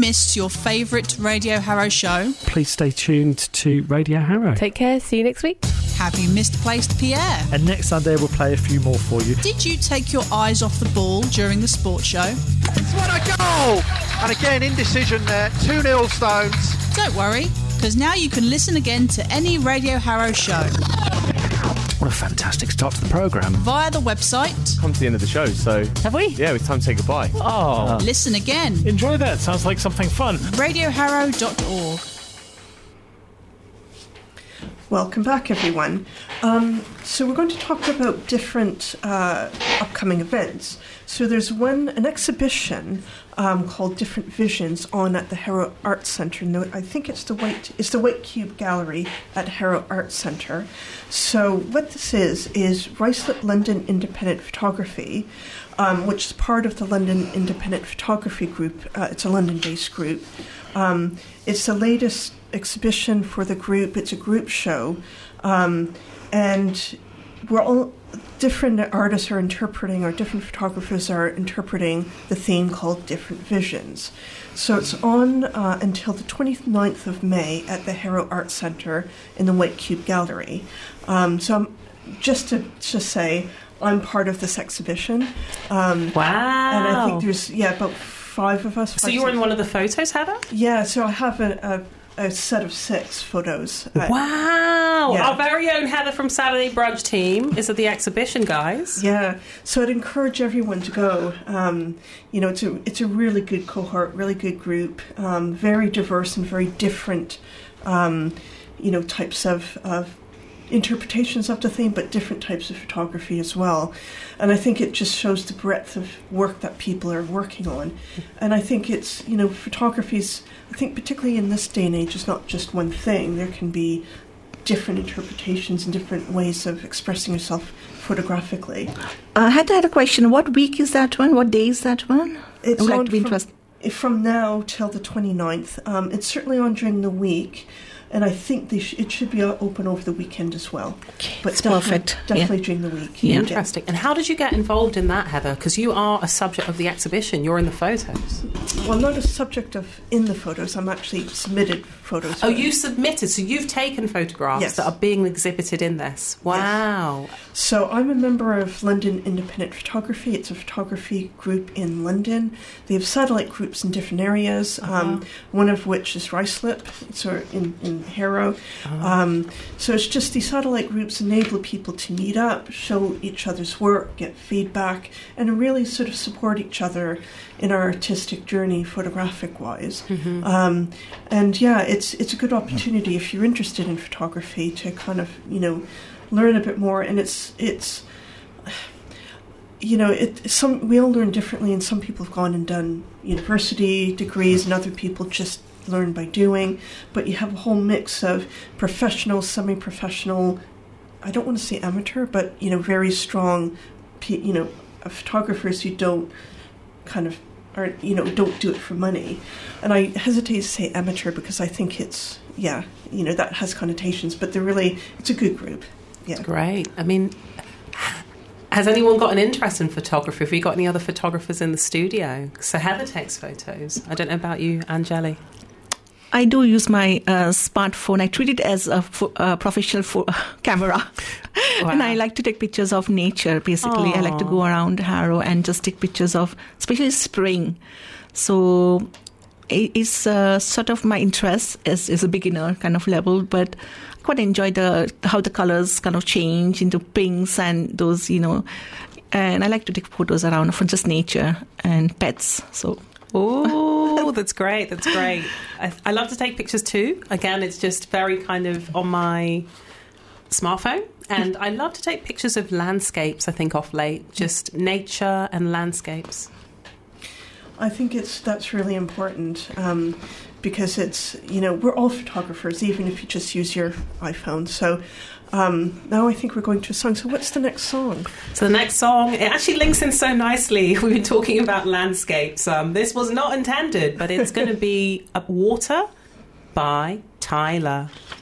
missed your favourite Radio Harrow show? Please stay tuned to Radio Harrow. Take care. See you next week. Have you misplaced Pierre? And next Sunday we'll play a few more for you. Did you take your eyes off the ball during the sports show? What a goal! And again, indecision there. 2-0 Stones. Don't worry, because now you can listen again to any Radio Harrow show. What a fantastic start to the programme. Via the website. Come to the end of the show, so... Have we? Yeah, it's time to say goodbye. Oh. Listen again. Enjoy that. Sounds like something fun. RadioHarrow.org. Welcome back, everyone. So we're going to talk about different upcoming events. So there's an exhibition called Different Visions on at the Harrow Arts Centre. No, I think it's the White Cube Gallery at Harrow Arts Centre. So what this is Ricelip London Independent Photography, which is part of the London Independent Photography Group. It's a London-based group. It's the latest exhibition for the group. It's a group show, and we're all different artists are interpreting, or different photographers are interpreting the theme called Different Visions. So it's on until the 29th of May at the Harrow Arts Centre in the White Cube Gallery. So just to say, I'm part of this exhibition. Wow! And I think there's about 5 of us. So you were in one of the photos, Heather? Yeah, so I have a set of 6 photos. Wow! Yeah. Our very own Heather from Saturday Brunch team is at the exhibition, guys. Yeah, so I'd encourage everyone to go. It's a really good cohort, really good group, very diverse and very different, types of interpretations of the theme, but different types of photography as well. And I think it just shows the breadth of work that people are working on. And I think it's, photography's, I think particularly in this day and age, is not just one thing. There can be different interpretations and different ways of expressing yourself photographically. I had a question. What week is that one? What day is that one? It's I would on like to be interested. From now till the 29th. It's certainly on during the week. And I think it should be open over the weekend as well. Okay, but it's perfect. Definitely during the week. Yeah. Interesting. And how did you get involved in that, Heather? Because you are a subject of the exhibition. You're in the photos. Well, I'm not a subject in the photos. I'm actually submitted photos. Oh, you submitted. So you've taken photographs that are being exhibited in this. Wow. Yes. So I'm a member of London Independent Photography. It's a photography group in London. They have satellite groups in different areas, one of which is Ricelip, so in Harrow. So it's just these satellite groups enable people to meet up, show each other's work, get feedback, and really sort of support each other in our artistic journey, photographic-wise. Mm-hmm. And yeah, it's a good opportunity if you're interested in photography to kind of, learn a bit more. And we all learn differently, and some people have gone and done university degrees, and other people just learn by doing. But you have a whole mix of professional, semi-professional, I don't want to say amateur, but very strong, photographers who don't kind of don't do it for money. And I hesitate to say amateur because I think it's that has connotations, but it's a good group. Yeah, great. I mean, has anyone got an interest in photography? Have you got any other photographers in the studio? So Heather takes photos. I don't know about you, Angeli. I do use my smartphone. I treat it as a professional camera. Wow. And I like to take pictures of nature, basically. Aww. I like to go around Harrow and just take pictures of, especially spring. So it's sort of my interest as a beginner kind of level, but I quite enjoy how the colors kind of change into pinks and those, and I like to take photos around for just nature and pets. So. Oh, that's great. That's great. I love to take pictures too. Again, it's just very kind of on my smartphone. And I love to take pictures of landscapes, I think, off late. Just nature and landscapes. I think that's really important because it's, we're all photographers, even if you just use your iPhone. So now I think we're going to a song. So what's the next song? So the next song, it actually links in so nicely. We've been talking about landscapes. This was not intended, but it's going to be Water by Tyler.